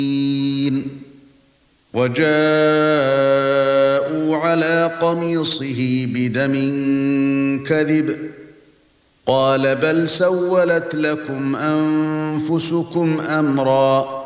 وجاءوا على قميصه بدم كذب قال بل سولت لكم أنفسكم أمرا